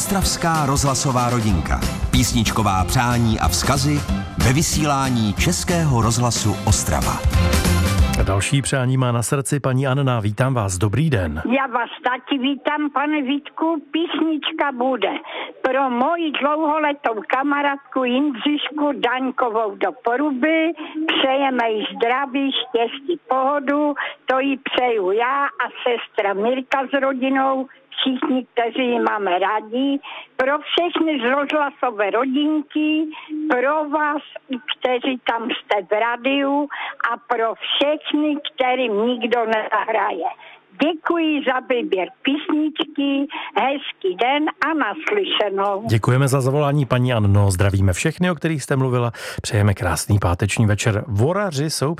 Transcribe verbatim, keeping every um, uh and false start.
Ostravská rozhlasová rodinka. Písničková přání a vzkazy ve vysílání Českého rozhlasu Ostrava. Další přání má na srdci paní Anna. Vítám vás, dobrý den. Já vás taky vítám, pane Vítku. Písnička bude pro moji dlouholetou kamarádku Jindřišku Daňkovou do Poruby. Přejeme jí zdraví, štěstí, pohodu. To jí přeju já a sestra Mirka s rodinou. Všichni, kteří ji máme rádi, pro všechny z rozhlasové rodinky, pro vás, kteří tam jste v rádiu a pro všechny, kterým nikdo nezahraje. Děkuji za výběr písničky, hezký den a naslyšenou. Děkujeme za zavolání, paní Anno, zdravíme všechny, o kterých jste mluvila, přejeme krásný páteční večer. Voraři jsou